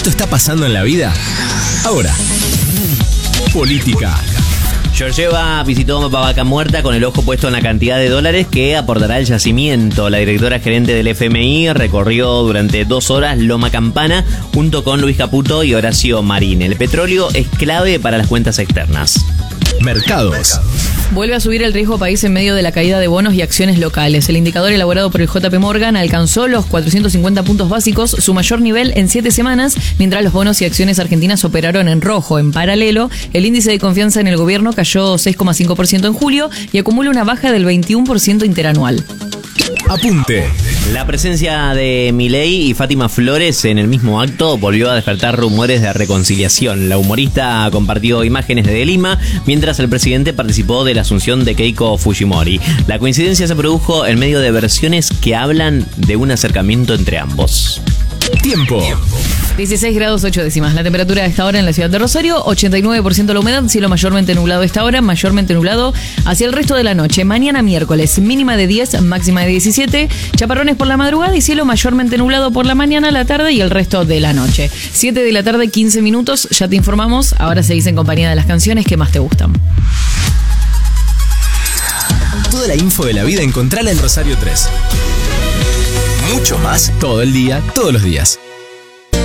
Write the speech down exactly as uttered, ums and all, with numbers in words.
esto está pasando en la vida? Ahora, política. Georgieva visitó Vaca Muerta con el ojo puesto en la cantidad de dólares que aportará el yacimiento. La directora gerente del F M I recorrió durante dos horas Loma Campana junto con Luis Caputo y Horacio Marín. El petróleo es clave para las cuentas externas. Mercados. Vuelve a subir el riesgo país en medio de la caída de bonos y acciones locales. El indicador elaborado por el J P Morgan alcanzó los cuatrocientos cincuenta puntos básicos, su mayor nivel en siete semanas, mientras los bonos y acciones argentinas operaron en rojo. En paralelo, el índice de confianza en el gobierno cayó seis coma cinco por ciento en julio y acumula una baja del veintiuno por ciento interanual. Apunte. La presencia de Milei y Fátima Flores en el mismo acto volvió a despertar rumores de reconciliación. La humorista compartió imágenes de Lima, mientras el presidente participó de la asunción de Keiko Fujimori. La coincidencia se produjo en medio de versiones que hablan de un acercamiento entre ambos. Tiempo. dieciséis grados ocho décimas. La temperatura a esta hora en la ciudad de Rosario, ochenta y nueve por ciento la humedad, cielo mayormente nublado a esta hora, mayormente nublado hacia el resto de la noche. Mañana miércoles, mínima de diez, máxima de diecisiete, chaparrones por la madrugada y cielo mayormente nublado por la mañana, la tarde y el resto de la noche. siete de la tarde, quince minutos, ya te informamos, ahora seguís en compañía de las canciones que más te gustan. Toda la info de la vida encontrala en Rosario tres. Mucho más todo el día, todos los días.